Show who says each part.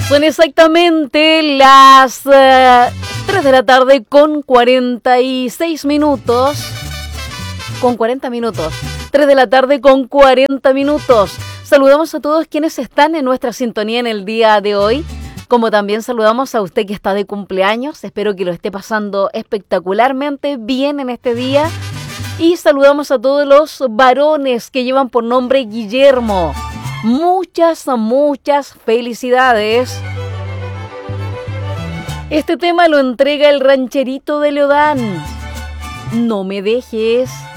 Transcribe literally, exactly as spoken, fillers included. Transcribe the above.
Speaker 1: Son exactamente las uh, tres de la tarde con cuarenta y seis minutos. Con cuarenta minutos. tres de la tarde con cuarenta minutos. Saludamos a todos quienes están en nuestra sintonía en el día de hoy. Como también saludamos a usted que está de cumpleaños. Espero que lo esté pasando espectacularmente bien en este día. Y saludamos a todos los varones que llevan por nombre Guillermo. Muchas, muchas felicidades. Este tema lo entrega el rancherito de Leodán. No me dejes.